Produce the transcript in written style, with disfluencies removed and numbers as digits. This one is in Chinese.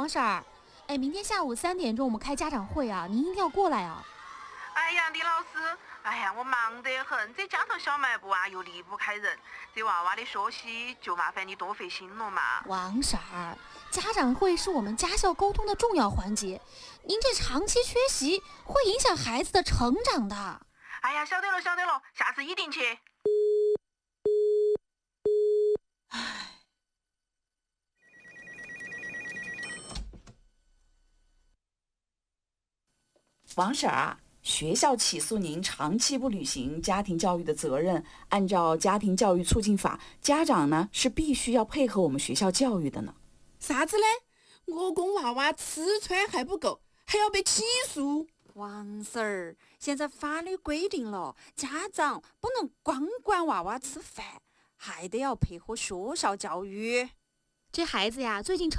王婶儿，哎，明天下午3点钟我们开家长会啊，您一定要过来啊。 哎呀，李老师，哎呀，我忙得很，这家头小卖部啊又离不开人，这娃娃的学习就麻烦你多费心了嘛。 王婶儿，家长会是我们家校沟通的重要环节，您这长期缺席会影响孩子的成长的。 哎呀，晓得了，下次一定去。 王婶儿啊，学校起诉您长期不履行家庭教育的责任，按照家庭教育促进法，家长呢是必须要配合我们学校教育的呢。 啥子嘞？我供娃娃吃穿还不够，还要被起诉？ 王婶儿，现在法律规定了，家长不能光管娃娃吃饭，还得要配合学校教育。 这孩子呀，最近